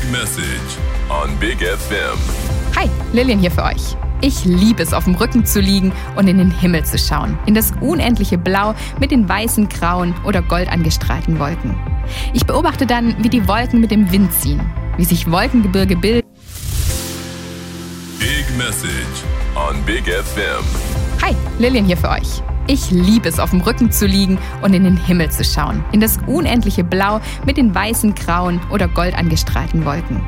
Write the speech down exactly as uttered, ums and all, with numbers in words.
Message on Big F M. Hi, Lilian hier für euch. Ich liebe es, auf dem Rücken zu liegen und in den Himmel zu schauen. In das unendliche Blau mit den weißen, grauen oder goldangestrahlten Wolken. Ich beobachte dann, wie die Wolken mit dem Wind ziehen, wie sich Wolkengebirge bilden. Big Message on Big F M. Hi, Lilian hier für euch. Ich liebe es, auf dem Rücken zu liegen und in den Himmel zu schauen. In das unendliche Blau mit den weißen, grauen oder goldangestrahlten Wolken.